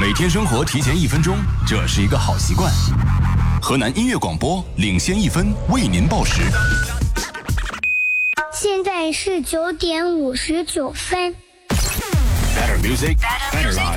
每天生活提前1分钟，这是一个好习惯。河南音乐广播领先1分，为您报时。 现在是9点59分。 Better music, better life.